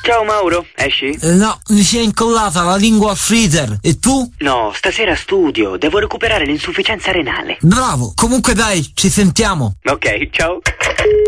Ciao Mauro, esci? No, mi si è incollata la lingua al freezer. E tu? No, stasera studio, devo recuperare l'insufficienza renale. Bravo, comunque dai, ci sentiamo. Ok, ciao.